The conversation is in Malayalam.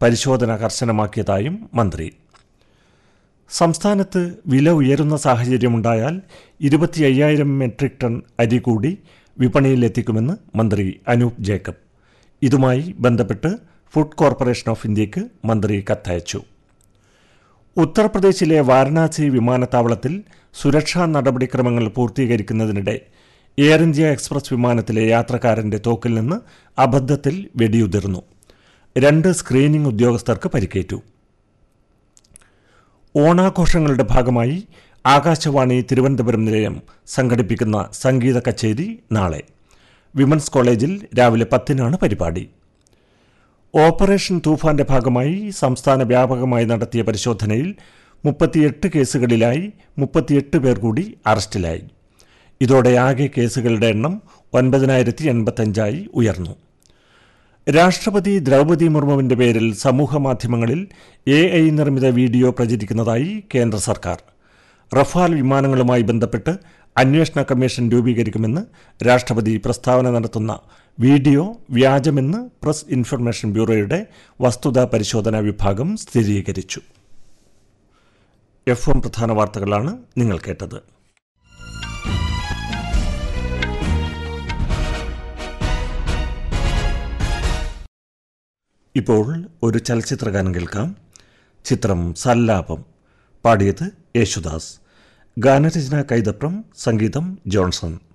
പരിശോധന കർശനമാക്കിയതായും മന്ത്രി. സംസ്ഥാനത്ത് വില ഉയരുന്ന സാഹചര്യമുണ്ടായാൽ 25,000 മെട്രിക് ടൺ അരി കൂടി വിപണിയിലെത്തിക്കുമെന്ന് മന്ത്രി അനൂപ് ജേക്കബ്. ഇതുമായി ബന്ധപ്പെട്ട് ഫുഡ് കോർപ്പറേഷൻ ഓഫ് ഇന്ത്യക്ക് മന്ത്രി കത്തയച്ചു. ഉത്തർപ്രദേശിലെ വാരണാസി വിമാനത്താവളത്തിൽ സുരക്ഷാ നടപടിക്രമങ്ങൾ പൂർത്തീകരിക്കുന്നതിനിടെ എയർ ഇന്ത്യ എക്സ്പ്രസ് വിമാനത്തിലെ യാത്രക്കാരന്റെ തോക്കിൽ നിന്ന് അബദ്ധത്തിൽ വെടിയുതിർന്നു. 2 സ്ക്രീനിംഗ് ഉദ്യോഗസ്ഥർക്ക് പരിക്കേറ്റു. ഓണാഘോഷങ്ങളുടെ ഭാഗമായി ആകാശവാണി തിരുവനന്തപുരം നിലയം സംഘടിപ്പിക്കുന്ന സംഗീത കച്ചേരി നാളെ. വിമൻസ് കോളേജിൽ രാവിലെ 10-നാണ് പരിപാടി. ഓപ്പറേഷൻ തൂഫാന്റെ ഭാഗമായി സംസ്ഥാന വ്യാപകമായി നടത്തിയ പരിശോധനയിൽ 38 കേസുകളിലായി 38 പേർ കൂടി അറസ്റ്റിലായി. ഇതോടെ ആകെ കേസുകളുടെ എണ്ണം 9,085 ഉയർന്നു. രാഷ്ട്രപതി ദ്രൗപദി മുർമുവിന്റെ പേരിൽ സമൂഹമാധ്യമങ്ങളിൽ AI നിർമ്മിത വീഡിയോ പ്രചരിക്കുന്നതായി കേന്ദ്ര സർക്കാർ. റഫാൽ വിമാനങ്ങളുമായി ബന്ധപ്പെട്ട് അന്വേഷണ കമ്മീഷൻ രൂപീകരിക്കുമെന്ന് രാഷ്ട്രപതി പ്രസ്താവന നടത്തുന്ന വീഡിയോ വ്യാജമെന്ന് പ്രസ് ഇൻഫർമേഷൻ ബ്യൂറോയുടെ വസ്തുതാ പരിശോധനാ വിഭാഗം സ്ഥിരീകരിച്ചു. FM പ്രധാന വാർത്തകളാണ് നിങ്ങൾ കേട്ടത്. ഇപ്പോൾ ഒരു ചലച്ചിത്രഗാനം കേൾക്കാം. ചിത്രം സല്ലാപം. പാടിയത് യേശുദാസ്. ഗാനരചന കൈതപ്രം, സംഗീതം ജോൺസൺ.